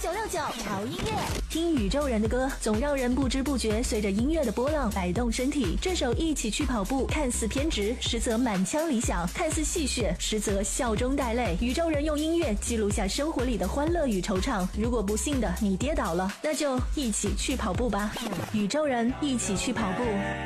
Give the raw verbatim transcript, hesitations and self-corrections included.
九六九潮音乐，听宇宙人的歌，总让人不知不觉随着音乐的波浪摆动身体。这首《一起去跑步》看似偏执，实则满腔理想；看似戏谑，实则笑中带泪。宇宙人用音乐记录下生活里的欢乐与惆怅。如果不幸的你跌倒了，那就一起去跑步吧。宇宙人一起去跑步。